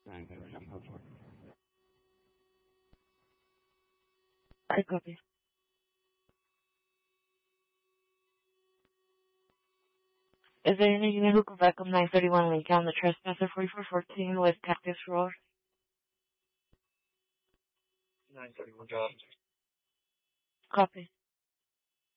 9:30, hold for. I copy. Is there any unit who could back up 931 Lincoln, the trespasser 4414 with Cactus Road? 9:31, job. Copy.